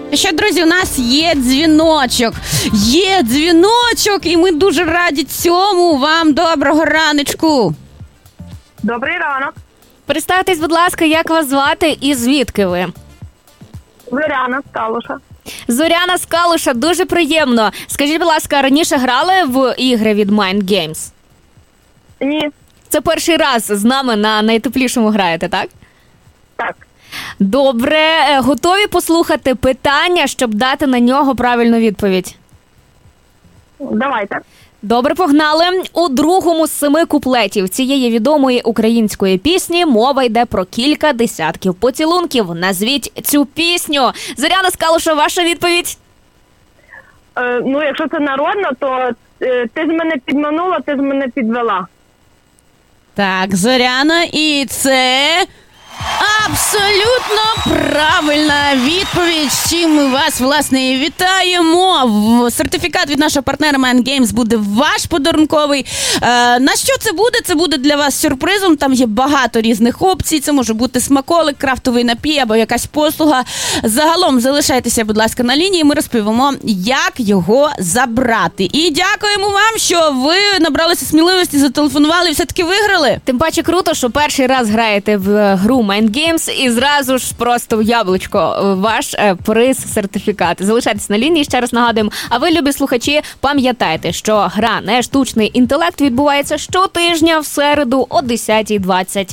Що, друзі, у нас є дзвіночок. Є дзвіночок, і ми дуже раді цьому. Вам доброго раночку. Добрий ранок. Представтесь, будь ласка, як вас звати і звідки ви? Зоряна з Калуша. Зоряна з Калуша, дуже приємно. Скажіть, будь ласка, раніше грали в ігри від Mind Games? Ні. Це перший раз з нами на найтеплішому граєте, так? Так. Добре. Готові послухати питання, щоб дати на нього правильну відповідь? Давайте. Добре, погнали. У другому з 7 куплетів цієї відомої української пісні мова йде про кілька десятків поцілунків. Назвіть цю пісню. Зоряна з Калуша, ваша відповідь? Якщо це народно, то ти з мене підманула, ти з мене підвела. Так, Зоряна, і це абсолютно правильна відповідь, з чим ми вас, власне, і вітаємо. Сертифікат від нашого партнера Mind Games буде ваш подарунковий. На що це буде? Це буде для вас сюрпризом. Там є багато різних опцій. Це може бути смаколик, крафтовий напій або якась послуга. Загалом залишайтеся, будь ласка, на лінії. Ми розповімо, як його забрати. І дякуємо вам, що ви набралися сміливості, зателефонували і все-таки виграли. Тим паче круто, що перший раз граєте в гру Mind Games і зразу ж просто в яблучко ваш приз, сертифікат. Залишайтесь на лінії, ще раз нагадуємо. А ви, любі слухачі, пам'ятайте, що гра «Не штучний інтелект» відбувається щотижня в середу о 10:20.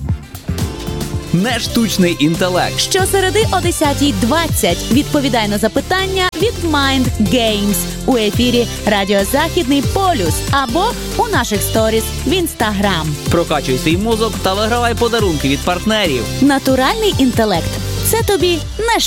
Не штучний інтелект. Щосереди о 10:20 відповідай на запитання від Mind Games у ефірі Радіо Західний Полюс або у наших сторіс в Інстаграм. Прокачуй свій мозок та вигравай подарунки від партнерів. Натуральний інтелект – це тобі не